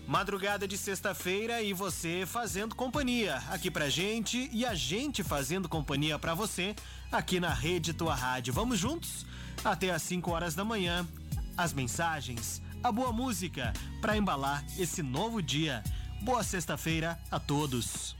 Madrugada de sexta-feira e você fazendo companhia aqui pra gente e a gente fazendo companhia pra você aqui na Rede Tua Rádio. Vamos juntos até às 5 horas da manhã. As mensagens, a boa música pra embalar esse novo dia. Boa sexta-feira a todos.